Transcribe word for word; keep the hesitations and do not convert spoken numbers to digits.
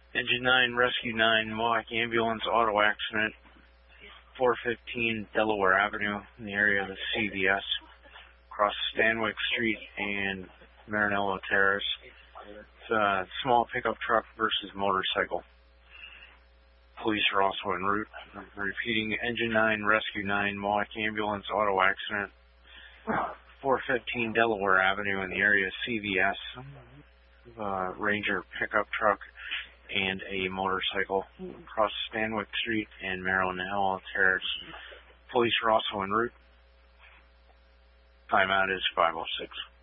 Engine nine, Rescue nine, Mohawk Ambulance, auto accident, four fifteen Delaware Avenue in the area of the C V S, across Stanwyck Street and Marinello Terrace. It's a small pickup truck versus motorcycle. Police are also en route. I'm repeating, Engine nine, Rescue nine, Mohawk Ambulance, auto accident, four fifteen Delaware Avenue in the area of C V S, uh, Ranger pickup truck and a motorcycle across Stanwyck Street and Marinello Terrace. Police are also en route. Timeout is five oh six.